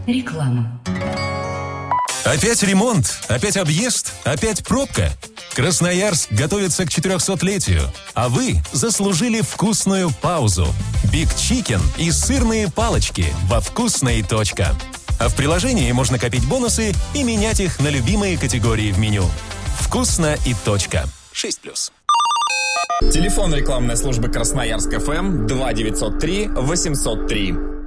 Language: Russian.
Реклама. Опять ремонт? Опять объезд? Опять пробка? Красноярск готовится к 400-летию, а вы заслужили вкусную паузу. Биг Чикен и сырные палочки во «Вкусной. А в приложении можно копить бонусы и менять их на любимые категории в меню. «Вкусно и точка». 6+. Телефон рекламной службы Красноярск ФМ 2903 803.